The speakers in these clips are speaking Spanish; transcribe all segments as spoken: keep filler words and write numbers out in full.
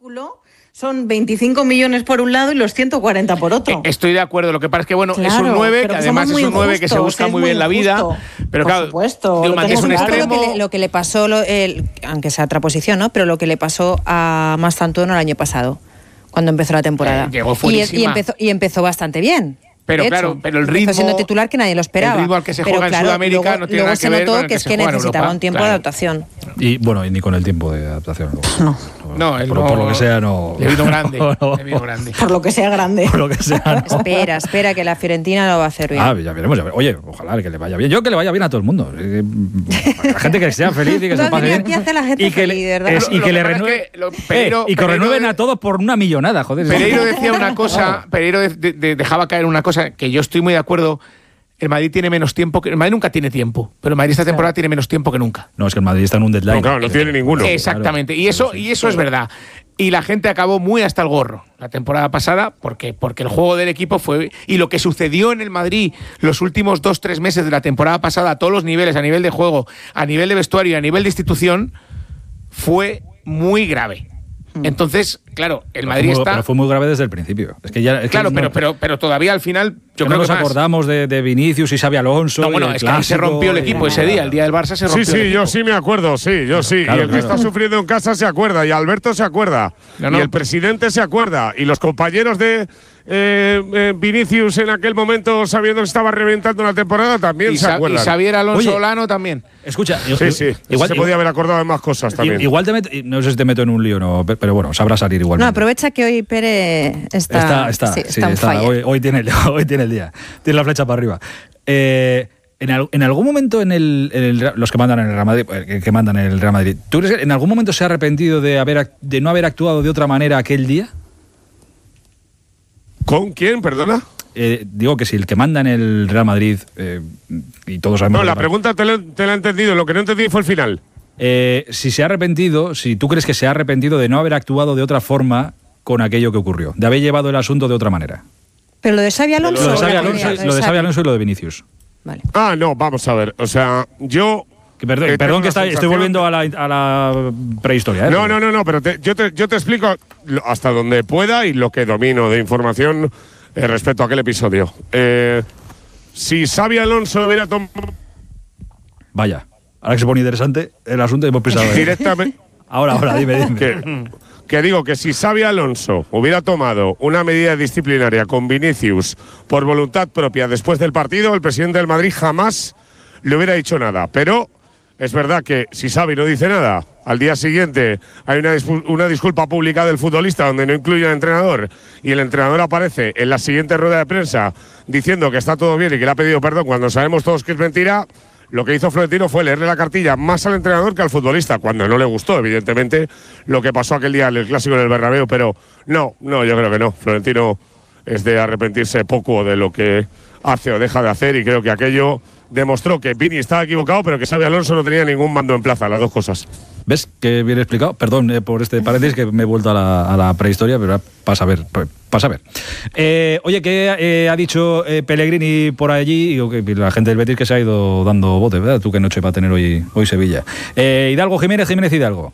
son veinticinco millones por un lado y los ciento cuarenta por otro. Estoy de acuerdo, lo que pasa es que bueno, claro, es un nueve, que además es un nueve que se busca muy bien la vida, pero por claro, supuesto, digo, es un extremo. Lo que, le, lo que le pasó, lo, el, aunque sea otra posición, ¿no? Pero lo que le pasó a Mastantuono el año pasado, cuando empezó la temporada. Eh, llegó y, y, empezó, y empezó bastante bien. Pero de claro, hecho, pero el ritmo, empezó siendo titular que nadie lo esperaba. El ritmo al que se pero juega claro, en Sudamérica luego, no tiene luego nada que ver se notó con el que que es se que juega en necesitaba Europa. un tiempo Claro. de adaptación. Y bueno, y ni con el tiempo de adaptación. No. No, él por, no, por lo que sea, no. Le vino grande. no, no. Le vino grande. Por lo que sea grande. Por lo que sea, no. Espera, espera, que la Fiorentina lo va a hacer bien. Ah, ya veremos, ya veremos. Oye, ojalá que le vaya bien. Yo que le vaya bien a todo el mundo. Eh, La gente que sea feliz y que se pase bien. Aquí hace la gente Y que le, feliz, ¿verdad? es- y Lo que que le pasa es renueve. que lo- Pereiro- eh, y que Pereiro renueven de- a todos por una millonada, joder. Pereiro decía una cosa, Pereiro de- de- de- dejaba caer una cosa que yo estoy muy de acuerdo. El Madrid tiene menos tiempo que el Madrid nunca tiene tiempo, pero el Madrid esta temporada tiene menos tiempo que nunca. No, es que el Madrid está en un deadline. No, claro, no tiene ninguno. Exactamente, y eso y eso es verdad. Y la gente acabó muy hasta el gorro la temporada pasada porque porque el juego del equipo fue y lo que sucedió en el Madrid los últimos dos tres meses de la temporada pasada a todos los niveles, a nivel de juego, a nivel de vestuario y a nivel de institución fue muy grave. Entonces, claro, el Pero Madrid fue muy- está Pero fue muy grave desde el principio. Es que ya, es que claro, no- pero pero pero todavía al final yo que creo no que nos más. acordamos de, de Vinicius y Xabi Alonso. No, bueno, y el es que ahí se clásico, rompió el equipo y- ese día, el día del Barça se rompió. Sí, sí, el equipo. yo sí me acuerdo, sí, yo sí. Claro, y el que claro. está sufriendo en casa se acuerda, y Alberto se acuerda, No, no. y el presidente se acuerda, y los compañeros de eh, eh, Vinicius en aquel momento, sabiendo que estaba reventando la temporada, también Y, se Sa- y acuerdan. Xavier Alonso Oye, Olano también. Escucha, Sí, sí, igual se podía haber acordado de más cosas también. Igual te meto, no sé si te meto en un lío o no, pe- pero bueno, sabrá salir igual. No, aprovecha que hoy Pérez está, Está, está, sí, sí, está on está. fire. Hoy, hoy, tiene el, hoy tiene el día. Tiene la flecha para arriba. Eh, en, al- en algún momento en el, en el- los que mandan en el Real Madrid, eh, que, que mandan en el Real Madrid, ¿tú crees que en algún momento se ha arrepentido de haber ac- de no haber actuado de otra manera aquel día? ¿Con quién, perdona? Eh, digo que si el que manda en el Real Madrid, eh, y todos sabemos. No, la que- pregunta te la, te la he entendido, lo que no entendí fue el final. Eh, si se ha arrepentido, si tú crees que se ha arrepentido de no haber actuado de otra forma con aquello que ocurrió, de haber llevado el asunto de otra manera. Pero lo de Xabi Alonso. Lo de o Xabi la Alonso, teoría, y- lo de Xabi Alonso y lo de Vinicius. Vale. Ah, no, vamos a ver, o sea, yo… Que perdón, Eh, perdón tengo que la está- estoy sensación- volviendo a la, a la prehistoria. ¿eh? No, no, no, no, pero te- yo, te, yo te explico lo- hasta donde pueda y lo que domino de información eh, respecto a aquel episodio. Eh, si Xabi Alonso hubiera tomado Vaya, ahora que se pone interesante el asunto hemos pensado. ¿eh? directamente… Ahora, ahora, dime, dime. que, que digo que si Xabi Alonso hubiera tomado una medida disciplinaria con Vinicius por voluntad propia después del partido, el presidente del Madrid jamás le hubiera dicho nada. Pero es verdad que si Xavi no dice nada, al día siguiente hay una, dispu- una disculpa pública del futbolista donde no incluye al entrenador y el entrenador aparece en la siguiente rueda de prensa diciendo que está todo bien y que le ha pedido perdón cuando sabemos todos que es mentira. Lo que hizo Florentino fue leerle la cartilla más al entrenador que al futbolista, cuando no le gustó, evidentemente, lo que pasó aquel día en el Clásico en el Bernabéu, pero no, no, yo creo que no. Florentino es de arrepentirse poco de lo que hace o deja de hacer y creo que aquello demostró que Vini estaba equivocado, pero que Xabi Alonso no tenía ningún mando en plaza, las dos cosas. ¿Ves que bien explicado? Perdón eh, por este paréntesis que me he vuelto a la, a la prehistoria, pero pasa a ver. Pasa a ver. Eh, oye, ¿qué eh, ha dicho eh, Pellegrini por allí? Digo, que la gente del Betis que se ha ido dando botes, ¿verdad? Tú qué noche va a tener hoy, hoy Sevilla. Eh, Hidalgo Jiménez, Jiménez Hidalgo.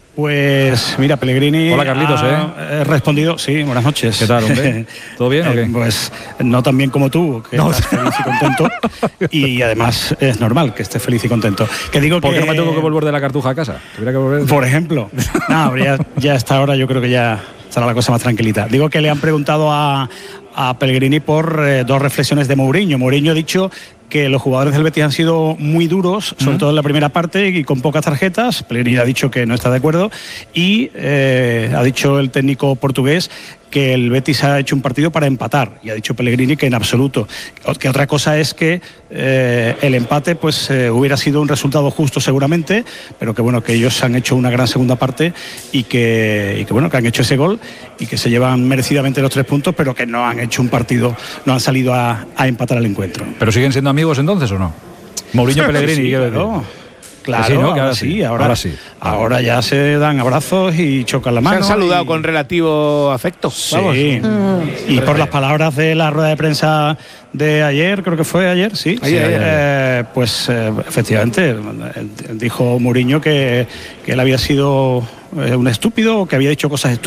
Pues mira, Pellegrini Hola, Carlitos, ha eh, respondido, sí, buenas noches. ¿Qué tal, hombre? ¿Todo bien o qué? Eh, pues no tan bien como tú, que No. estás feliz y contento. Y además es normal que estés feliz y contento. Que digo ¿Por qué que, no me tengo que volver de la Cartuja a casa? ¿Tuviera que volver? Por ejemplo. No, pero ya, ya a esta hora yo creo que ya estará la cosa más tranquilita. Digo que le han preguntado a, a Pellegrini por eh, dos reflexiones de Mourinho. Mourinho ha dicho que los jugadores del Betis han sido muy duros, sobre uh-huh. todo en la primera parte y con pocas tarjetas. Pellegrini ha dicho que no está de acuerdo y eh, ha dicho el técnico portugués que el Betis ha hecho un partido para empatar y ha dicho Pellegrini que en absoluto. Que otra cosa es que eh, el empate pues eh, hubiera sido un resultado justo seguramente, pero que bueno, que ellos han hecho una gran segunda parte y que, y que bueno, que han hecho ese gol y que se llevan merecidamente los tres puntos, pero que no han hecho un partido, no han salido a, a empatar el encuentro. ¿Pero siguen siendo amigos entonces o no? Mourinho Pellegrini, sí, quiero claro. decir. Claro, sí, ¿no? Que ahora, ahora sí, sí, ahora, ahora sí. Ahora ya se dan abrazos y chocan la mano. Se han saludado y... con relativo afecto. Sí. Vamos. Mm. Y por las palabras de la rueda de prensa de ayer, creo que fue ayer, sí. Ayer, sí ayer. Eh, pues eh, efectivamente, dijo Mourinho que, que él había sido eh, un estúpido, que había dicho cosas estúpidas.